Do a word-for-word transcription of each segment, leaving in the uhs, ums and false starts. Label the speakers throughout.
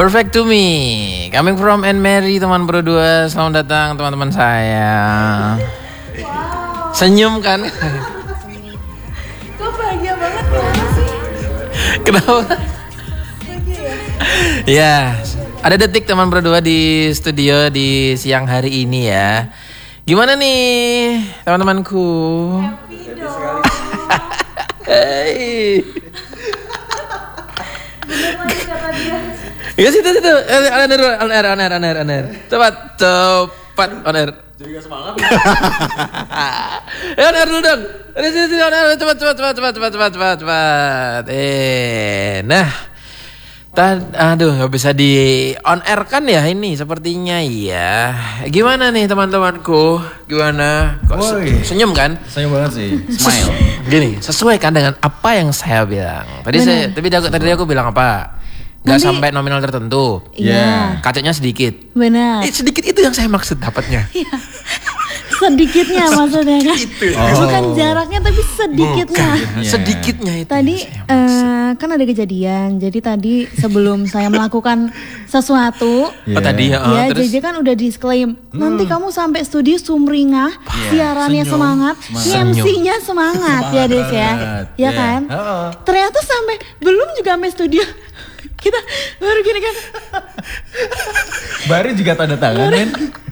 Speaker 1: Perfect to me, coming from Anne Mary, teman berdua. Selamat datang teman-teman saya. Wow. Senyum kan?
Speaker 2: Kok bahagia banget, kenapa sih?
Speaker 1: Kenapa?
Speaker 2: Bahagia ya?
Speaker 1: Ya, ada detik teman berdua di studio di siang hari ini ya. Gimana nih teman-temanku?
Speaker 2: Happy dong.
Speaker 1: Hey.
Speaker 2: Bener lagi kata dia.
Speaker 1: Ya situ situ, on air, on air, on air, on air, on air. Cepat, cepat, on air.
Speaker 3: Jadi gak semangat.
Speaker 1: Ya on air dulu dong. Ini sini sini on air, cepat, cepat, cepat, cepat, cepat, cepat, cepat, cepat. Eh, nah, tad, aduh, nggak bisa di on air kan ya ini, sepertinya ya. Gimana nih teman-temanku? Gimana? Kok
Speaker 3: Woi.
Speaker 1: senyum kan?
Speaker 3: Senyum banget sih. Smile.
Speaker 1: Gini, sesuai kan dengan apa yang saya bilang. Tadi
Speaker 2: Bener.
Speaker 1: saya, tapi aku, tadi aku bilang apa? Gak
Speaker 2: Nanti-
Speaker 1: sampai nominal tertentu.
Speaker 2: Iya.
Speaker 1: Kacanya sedikit.
Speaker 2: Benar.
Speaker 1: Eh, sedikit itu yang saya maksud dapatnya.
Speaker 2: Sedikitnya maksudnya kan.
Speaker 3: Oh.
Speaker 2: Bukan jaraknya tapi sedikitnya.
Speaker 3: Iya.
Speaker 1: Sedikitnya itu.
Speaker 2: Tadi
Speaker 1: yang saya maksud.
Speaker 2: eh, kan ada kejadian. Jadi tadi sebelum saya melakukan sesuatu,
Speaker 1: Oh tadi ya, oh,
Speaker 2: ya
Speaker 1: terus
Speaker 2: J J kan udah disclaim. Nanti kamu sampai studio sumringah, siarannya
Speaker 3: Senyum.
Speaker 2: semangat,
Speaker 1: Senyum.
Speaker 2: M C-nya semangat, ya Des ya.
Speaker 3: banget.
Speaker 2: Ya
Speaker 3: Iya.
Speaker 2: kan?
Speaker 3: Oh.
Speaker 2: Ternyata sampai belum juga sampai studio. Kita baru gini kan.
Speaker 3: Baru juga tanda tangan kan.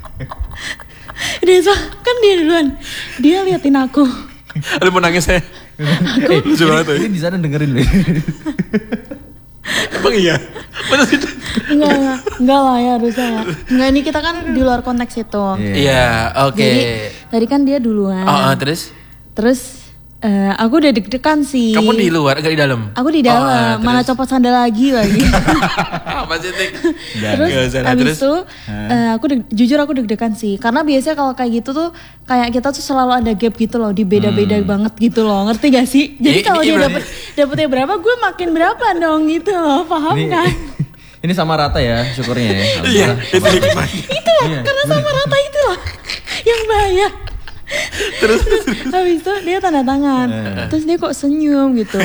Speaker 2: Desa kan dia duluan. Dia liatin aku.
Speaker 1: Aduh mau nangis saya.
Speaker 3: Eh,
Speaker 1: Lucu banget tuh.
Speaker 3: ini di sana dengerin loh.
Speaker 1: Emang iya? Mana sih?
Speaker 2: Enggak, enggak, enggak lah ya harusnya ya. Enggak, ini kita kan di luar konteks itu.
Speaker 1: Iya, oke.
Speaker 2: Jadi tadi kan dia duluan.
Speaker 1: Oh, oh, terus?
Speaker 2: Terus eh, aku udah deg-degan sih.
Speaker 1: Kamu di luar, enggak di dalam?
Speaker 2: Aku di
Speaker 1: Oh,
Speaker 2: dalam,
Speaker 1: ah,
Speaker 2: mana
Speaker 1: terus?
Speaker 2: copot sandal lagi lagi.
Speaker 1: Apa sih, Tik?
Speaker 2: Terus
Speaker 1: Nggak usah lah,
Speaker 2: abis
Speaker 1: terus?
Speaker 2: itu eh, aku deg- jujur aku deg-degan sih. Karena biasanya kalau kayak gitu tuh kayak kita tuh selalu ada gap gitu loh, di beda-beda banget gitu loh. Ngerti gak sih? Jadi
Speaker 1: Ini-
Speaker 2: kalau
Speaker 1: ini
Speaker 2: dia
Speaker 1: berarti-
Speaker 2: dapet dapetnya berapa, gue makin berapa dong gitu loh. Paham
Speaker 3: Ini,
Speaker 2: kan?
Speaker 3: ini sama rata ya syukurnya ya.
Speaker 1: Iya,
Speaker 3: Alhamdulillah.
Speaker 1: itu hikmahnya.
Speaker 2: Itu
Speaker 3: Iya,
Speaker 2: karena sama rata itu loh yang bahaya.
Speaker 1: Terus?
Speaker 2: Habis itu dia tanda tangan. Terus dia kok senyum gitu.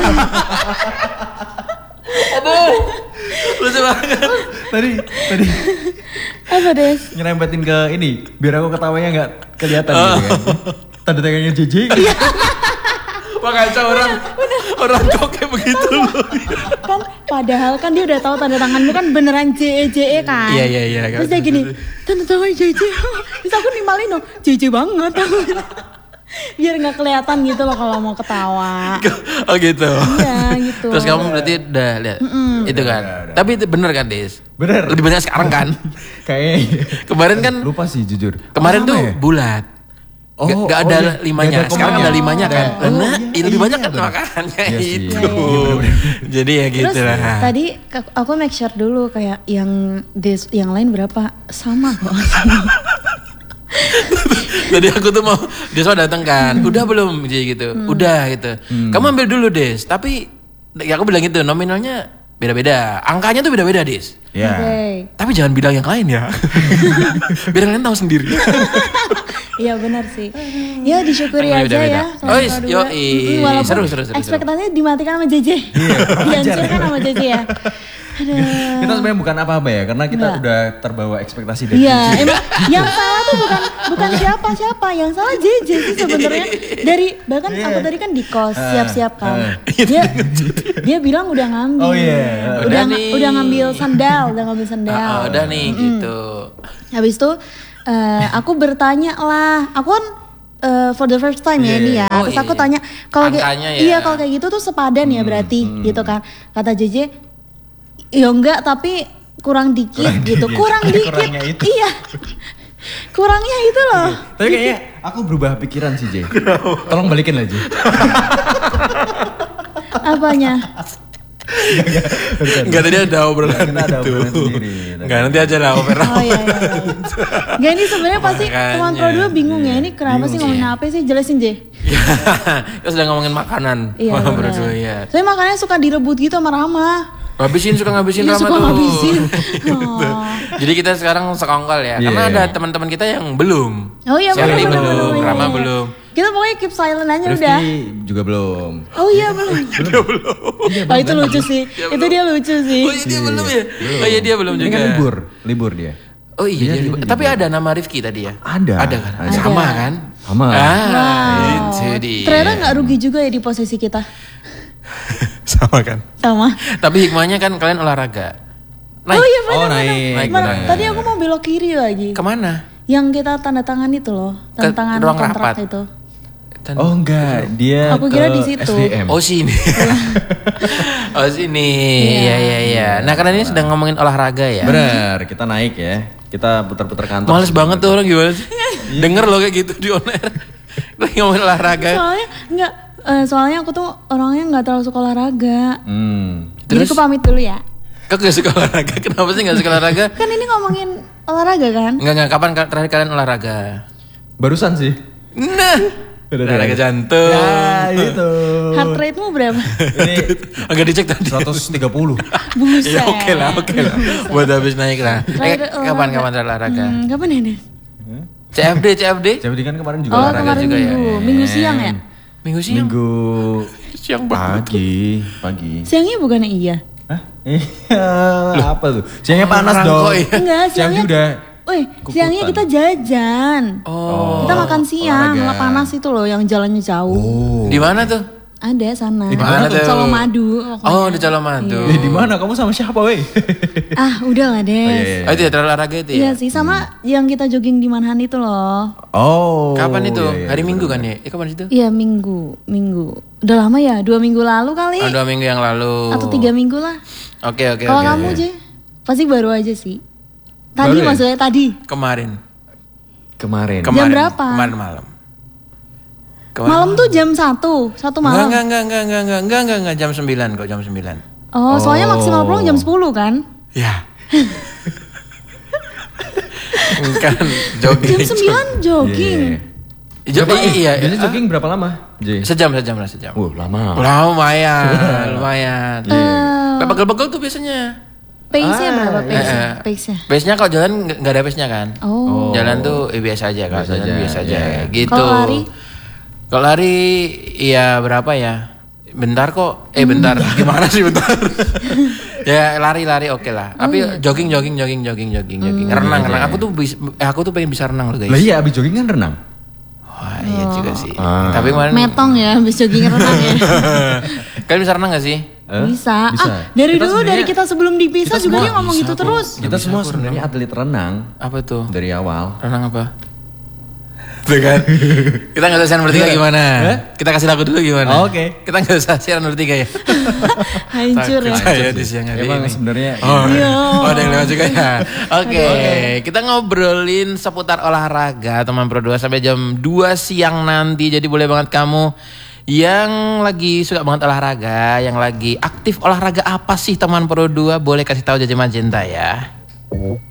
Speaker 1: Lucu banget.
Speaker 3: Tadi tadi
Speaker 2: Apa Des?
Speaker 3: nyerempetin ke ini biar aku ketawanya nggak kelihatan gitu kan. Tanda tangannya J J.
Speaker 1: Wah kacau orang. Orang kok kayak begitu loh.
Speaker 2: Kan padahal kan dia udah tahu tanda tanganmu kan beneran J E J E kan.
Speaker 1: Iya, iya, iya.
Speaker 2: Terus dia gini, tanda tangan J J. Terus aku nimalin dong, J J banget. Biar nggak kelihatan gitu loh kalau mau ketawa.
Speaker 1: Oh gitu.
Speaker 2: Iya gitu.
Speaker 1: Terus kamu berarti udah lihat itu kan.
Speaker 3: Udah, udah.
Speaker 1: Tapi itu bener kan, Des?
Speaker 3: Bener.
Speaker 1: Lebih banyak sekarang kan.
Speaker 3: Kayaknya
Speaker 1: Kemarin kan
Speaker 3: lupa sih jujur.
Speaker 1: kemarin
Speaker 3: Oh, sama
Speaker 1: tuh
Speaker 3: ya?
Speaker 1: bulat.
Speaker 3: Oh,
Speaker 1: Gak, gak
Speaker 3: oh,
Speaker 1: ada
Speaker 3: iya.
Speaker 1: limanya.
Speaker 3: Gak ada
Speaker 1: Sekarang
Speaker 3: komanya.
Speaker 1: ada limanya kan.
Speaker 3: Ada. Oh,
Speaker 1: Nah,
Speaker 3: iya,
Speaker 1: lebih
Speaker 3: iya,
Speaker 1: banyak kan
Speaker 3: bener.
Speaker 1: makanannya
Speaker 3: Iya sih.
Speaker 1: itu.
Speaker 3: Iya, iya,
Speaker 1: Jadi ya
Speaker 2: Terus
Speaker 1: gitu lah.
Speaker 2: tadi k- aku make sure dulu kayak yang Des, yang lain berapa sama kok.
Speaker 1: Jadi aku tuh mau Des mau datang kan. Udah belum jadi gitu. Udah gitu. Kamu ambil dulu Des. Tapi ya aku bilang gitu nominalnya beda-beda. Angkanya tuh beda-beda Des.
Speaker 3: Ya.
Speaker 2: Oke.
Speaker 1: Tapi jangan bilang yang lain ya. Biar yang lain tahu sendiri.
Speaker 2: Iya benar sih. Ya disyukuri
Speaker 1: Beda,
Speaker 2: aja
Speaker 1: beda.
Speaker 2: ya. sama
Speaker 1: Oh,
Speaker 2: kita
Speaker 1: yo,
Speaker 2: dua.
Speaker 1: i.
Speaker 2: Mm, Walaupun
Speaker 1: Seru, seru, seru, seru.
Speaker 2: ekspektasinya dimatikan sama J J. Dihancurkan sama J J ya. Aduh.
Speaker 3: Kita sebenarnya bukan apa-apa ya karena kita
Speaker 2: Enggak.
Speaker 3: udah terbawa ekspektasi dari
Speaker 2: Iya,
Speaker 3: J J.
Speaker 2: emang yang salah tuh bukan bukan siapa-siapa, yang salah J J sih sebenarnya. Dari bahkan
Speaker 3: Iya.
Speaker 2: aku tadi kan di kos
Speaker 3: Ah,
Speaker 2: siap-siap kan.
Speaker 3: ah.
Speaker 2: Dia dia bilang udah ngambil.
Speaker 3: Oh, iya.
Speaker 2: Udah
Speaker 1: Udah
Speaker 2: nga-
Speaker 1: nih.
Speaker 2: udah ngambil sandal, udah ngambil sandal.
Speaker 1: Ah, udah nih gitu.
Speaker 2: Habis itu eh, aku bertanya lah, aku kan eh, for the first time ya
Speaker 3: Iya,
Speaker 2: ini ya.
Speaker 1: oh
Speaker 2: Terus
Speaker 1: iya.
Speaker 2: aku tanya kalau kayak-
Speaker 1: Angkanya ya.
Speaker 2: iya kalau kayak gitu tuh sepadan ya berarti gitu kan. Kata J J, ya enggak tapi kurang dikit
Speaker 3: Kurang
Speaker 2: gitu,
Speaker 3: dikit.
Speaker 2: kurang
Speaker 3: Ada
Speaker 2: dikit.
Speaker 3: kurangnya itu.
Speaker 2: Iya. Kurangnya itu loh.
Speaker 3: Tapi kayaknya aku berubah pikiran sih J. Tolong balikin lah J.
Speaker 2: Apanya?
Speaker 1: Enggak tadi ada obrolan
Speaker 3: Kita ada
Speaker 1: itu.
Speaker 3: obrolan sendiri.
Speaker 1: Enggak nanti aja lah opera.
Speaker 2: Oh iya iya. iya. Gak ini sebenarnya pasti
Speaker 1: Makanya.
Speaker 2: teman pro dua bingung ya. Ini kenapa sih ngomongin apa sih? Jelasin J.
Speaker 1: Kita sedang ngomongin makanan.
Speaker 2: Iya.
Speaker 1: Wah,
Speaker 2: benar.
Speaker 1: berdua ya.
Speaker 2: Saya makannya suka direbut gitu sama Rama.
Speaker 1: Ngabisin suka ngabisin
Speaker 2: Iya
Speaker 1: Rama
Speaker 2: suka
Speaker 1: tuh.
Speaker 2: ngabisin. Oh.
Speaker 1: Jadi kita sekarang sekongkol ya. Karena
Speaker 3: Iya.
Speaker 1: ada teman-teman kita yang belum.
Speaker 2: Oh iya
Speaker 1: Sherly
Speaker 2: benar benar
Speaker 1: belum,
Speaker 2: benar,
Speaker 1: Rama
Speaker 2: iya.
Speaker 1: belum.
Speaker 2: Kita pokoknya keep silent aja
Speaker 3: Rifki
Speaker 2: udah.
Speaker 3: juga belum.
Speaker 2: Oh iya belum.
Speaker 1: Dia belum.
Speaker 2: Oh itu lucu sih. Itu dia lucu sih.
Speaker 1: Oh iya dia belum ya? Oh iya dia belum
Speaker 3: Ini
Speaker 1: juga.
Speaker 3: kan libur, libur dia.
Speaker 1: Oh iya,
Speaker 3: Dia
Speaker 1: dia
Speaker 3: libur.
Speaker 1: tapi ada nama Rifki tadi ya?
Speaker 3: Ada.
Speaker 1: Ada kan?
Speaker 3: Ada.
Speaker 1: Sama kan?
Speaker 3: Sama.
Speaker 1: Ah,
Speaker 2: Wow.
Speaker 1: itu dia.
Speaker 2: Ternyata nggak rugi juga ya di posisi kita.
Speaker 1: Sama kan?
Speaker 2: Sama.
Speaker 1: Tapi hikmahnya kan kalian olahraga. Naik.
Speaker 2: Oh iya benar.
Speaker 3: Oh,
Speaker 2: benar.
Speaker 3: naik,
Speaker 1: naik,
Speaker 2: Mana-
Speaker 1: naik.
Speaker 2: Tadi aku mau belok kiri lagi.
Speaker 1: Kemana?
Speaker 2: Yang kita tanda tangan itu loh, tanda
Speaker 1: Ke
Speaker 2: tangan
Speaker 1: ruang
Speaker 2: kontrak
Speaker 1: rapat.
Speaker 2: itu.
Speaker 1: Dan-
Speaker 3: Oh enggak, dia
Speaker 2: Aku kira
Speaker 3: ke
Speaker 2: di situ.
Speaker 3: S D M.
Speaker 1: Oh sini. Oh sini. Iya iya iya. Nah karena ini sedang ngomongin olahraga ya.
Speaker 3: Bener, kita naik ya. Kita putar-putar kantor.
Speaker 1: Males banget tuh orang gimana sih? Denger loh kayak gitu di on air. Lagi ngomongin olahraga.
Speaker 2: Soalnya enggak, eh, soalnya aku tuh orangnya nggak terlalu suka olahraga.
Speaker 3: Hmm.
Speaker 2: Jadi
Speaker 1: Terus?
Speaker 2: aku pamit dulu ya.
Speaker 1: Kok gak suka olahraga? Kenapa sih gak suka olahraga?
Speaker 2: Kan ini ngomongin olahraga kan?
Speaker 1: Enggak enggak. Kapan ka- terakhir kalian olahraga?
Speaker 3: Barusan sih.
Speaker 1: Nah.
Speaker 3: Udah,
Speaker 1: Olahraga
Speaker 3: udah.
Speaker 1: jantung.
Speaker 3: Ya itu.
Speaker 2: Heart rate-mu berapa?
Speaker 3: Ini
Speaker 1: Agak dicek tadi.
Speaker 3: seratus tiga puluh.
Speaker 2: Buset.
Speaker 1: Ya oke lah, oke lah. Buat habis naik lah. Eh,
Speaker 2: Terakhir
Speaker 1: kapan
Speaker 2: olahraga.
Speaker 1: kapan terakhir olahraga?
Speaker 2: Hmm, kapan ya, Des?
Speaker 1: C F D, C F D.
Speaker 3: Jadi kan kemarin juga
Speaker 2: Oh,
Speaker 3: olahraga
Speaker 2: kemarin
Speaker 1: juga ya.
Speaker 2: minggu. Minggu siang ya?
Speaker 1: Minggu siang.
Speaker 3: Minggu
Speaker 1: Siang banget.
Speaker 3: pagi, pagi.
Speaker 2: Siangnya bukannya iya?
Speaker 3: Hah? Iya, apa tuh? Siangnya panas
Speaker 1: Orang
Speaker 3: dong.
Speaker 1: kok ya?
Speaker 2: Enggak,
Speaker 3: Siangnya
Speaker 2: siangnya
Speaker 3: udah
Speaker 2: Wih,
Speaker 3: kukutan.
Speaker 2: siangnya kita jajan.
Speaker 1: Oh.
Speaker 2: Kita makan siang,
Speaker 3: olahraga.
Speaker 2: lah panas itu loh yang jalannya jauh.
Speaker 3: Oh.
Speaker 1: Di mana tuh?
Speaker 2: Ada sana.
Speaker 3: Di mana tuh?
Speaker 2: Colomadu.
Speaker 1: Oh, di Colomadu.
Speaker 3: Eh, di mana? Kamu sama siapa, weh?
Speaker 2: Ah, udahlah, Des.
Speaker 3: Oh, iya, iya.
Speaker 1: Oh, itu ya terakhir olahraga itu
Speaker 2: Iya
Speaker 1: ya?
Speaker 2: sih, sama yang kita jogging di Manhan itu loh.
Speaker 3: Oh.
Speaker 1: Kapan itu?
Speaker 3: iya, iya,
Speaker 1: Hari Minggu kan
Speaker 3: bener-bener.
Speaker 1: ya? Eh, kapan itu?
Speaker 2: Iya, minggu, minggu. Udah lama ya, dua minggu lalu kali.
Speaker 1: Oh, dua minggu yang lalu.
Speaker 2: Atau tiga minggu lah.
Speaker 1: Oke, oke,
Speaker 2: Kalau
Speaker 1: oke.
Speaker 2: kamu aja, pasti baru aja sih. Tadi
Speaker 3: Baru ya?
Speaker 2: maksudnya tadi.
Speaker 1: Kemarin.
Speaker 3: Kemarin.
Speaker 1: Kemarin.
Speaker 2: berapa?
Speaker 1: Kemarin malam. Kemarin
Speaker 2: Malam tuh jam satu, satu
Speaker 1: Enggak,
Speaker 2: malam.
Speaker 1: enggak, enggak, enggak, enggak, enggak, enggak, enggak, enggak, jam sembilan kok, jam sembilan.
Speaker 2: Oh, soalnya
Speaker 3: Oh.
Speaker 2: maksimal pulang jam sepuluh kan?
Speaker 1: Ya. Kan jogging.
Speaker 2: Jam sembilan jogging.
Speaker 1: Jo-
Speaker 3: Berapa-
Speaker 1: iya,
Speaker 3: Biasanya
Speaker 1: iya.
Speaker 3: jogging berapa lama? J.
Speaker 1: Sejam, sejam lah, sejam.
Speaker 3: Wah, lama.
Speaker 1: Lah, lumayan, lumayan.
Speaker 2: Eh,
Speaker 1: Pegel-pegel tuh biasanya.
Speaker 2: pace-nya
Speaker 3: Ah,
Speaker 2: berapa
Speaker 1: Eh,
Speaker 2: pace-nya?
Speaker 1: eh.
Speaker 2: Pace-nya.
Speaker 1: Pace-nya kalau jalan nggak nggak ada pace-nya kan?
Speaker 2: Oh.
Speaker 1: Jalan tuh eh, biasa aja kalau
Speaker 3: Biasa
Speaker 1: jalan
Speaker 3: aja,
Speaker 1: biasa aja
Speaker 3: iya.
Speaker 1: gitu.
Speaker 2: Kalau lari?
Speaker 1: Kalau lari ya berapa ya? Bentar kok. Eh bentar. Gimana sih bentar? Ya lari-lari oke lah. Tapi jogging jogging jogging jogging jogging jogging. Renang renang. Aku tuh bis- eh, aku tuh pengen bisa renang loh guys.
Speaker 3: Lah iya, abis jogging kan renang.
Speaker 1: Wah, iya juga sih.
Speaker 3: Ah.
Speaker 1: Tapi kemarin
Speaker 2: Metong ya, habis jogging renang ya.
Speaker 1: kalian bisa renang gak sih?
Speaker 3: Eh,
Speaker 2: Bisa.
Speaker 3: Bisa.
Speaker 2: Ah, dari
Speaker 3: Kita
Speaker 2: dulu
Speaker 3: sebenarnya-
Speaker 2: dari kita sebelum dipisah
Speaker 3: kita
Speaker 2: juga
Speaker 3: semua
Speaker 2: dia ngomong
Speaker 1: bisa
Speaker 2: gitu
Speaker 1: kok.
Speaker 2: terus.
Speaker 3: Kita
Speaker 1: Bisa
Speaker 3: semua
Speaker 1: aku
Speaker 3: sebenarnya atlet renang
Speaker 1: Apa tuh?
Speaker 3: dari awal.
Speaker 1: Renang apa? Tuh kan? Kita gak usah siaran bertiga gimana? Kita kasih lagu dulu gimana?
Speaker 3: Oh, oke.
Speaker 1: Kita gak usah siaran bertiga ya?
Speaker 2: Hancur ya.
Speaker 1: Takut saya di siang hari
Speaker 3: Emang
Speaker 1: ini.
Speaker 3: sebenarnya
Speaker 1: Oh,
Speaker 2: Iya.
Speaker 1: oh, ada yang lewat juga ya. Oke, kita ngobrolin seputar olahraga teman Pro dua sampai jam dua siang nanti. Jadi boleh banget kamu yang lagi suka banget olahraga, yang lagi aktif olahraga apa sih teman Pro dua, boleh kasih tahu Jaja Magenta ya.